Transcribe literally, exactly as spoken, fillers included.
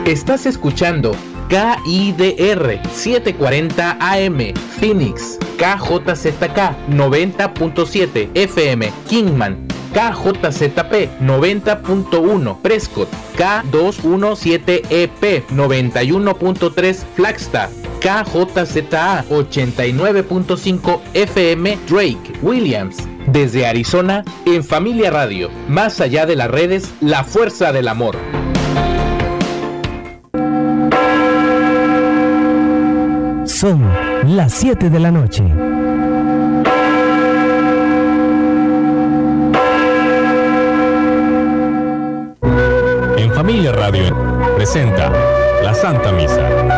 Estás escuchando K I D R setecientos cuarenta A M, Phoenix, K J Z K noventa punto siete F M, Kingman, K J Z P noventa punto uno, Prescott, K doscientos diecisiete E P noventa y uno punto tres, Flagstaff, K J Z A ochenta y nueve punto cinco F M, Drake, Williams. Desde Arizona, en Familia Radio, más allá de las redes, la fuerza del amor. Son las siete de la noche. En Familia Radio presenta la Santa Misa.